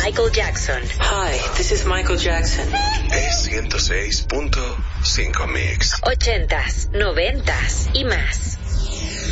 Michael Jackson. Hi, this is Michael Jackson. Es 106.5 Mix. 80s, 90s y más.